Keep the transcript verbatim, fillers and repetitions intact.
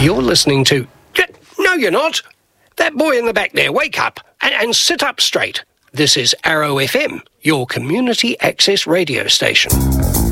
You're listening to... No, you're not. That boy in the back there, wake up and, and sit up straight. This is Arrow F M, your community access radio station.